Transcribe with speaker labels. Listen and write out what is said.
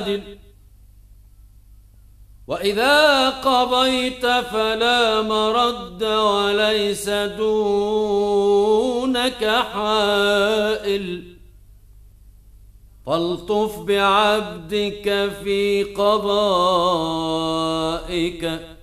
Speaker 1: وإذا قضيت فلا مرد وليس دونك حائل، فالطف بعبدك في قضائك